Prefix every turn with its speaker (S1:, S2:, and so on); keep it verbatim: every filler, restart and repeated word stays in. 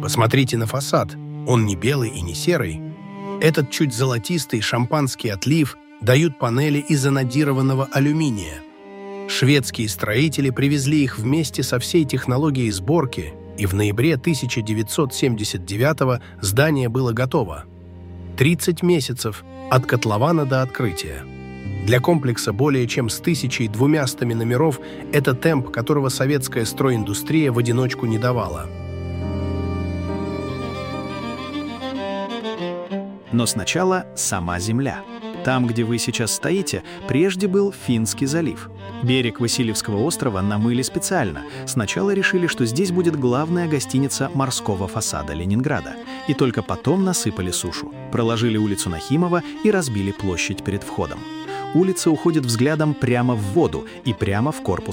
S1: Посмотрите на фасад. Он не белый и не серый. Этот чуть золотистый шампанский отлив дают панели из анодированного алюминия. Шведские строители привезли их вместе со всей технологией сборки, и в ноябре тысяча девятьсот семьдесят девятого здание было готово. тридцать месяцев от котлована до открытия. Для комплекса более чем с тысячей двумястами номеров это темп, которого советская стройиндустрия в одиночку не давала.
S2: Но сначала сама земля. Там, где вы сейчас стоите, прежде был Финский залив. Берег Васильевского острова намыли специально. Сначала решили, что здесь будет главная гостиница морского фасада Ленинграда. И только потом насыпали сушу. Проложили улицу Нахимова и разбили площадь перед входом. Улица уходит взглядом прямо в воду и прямо в корпус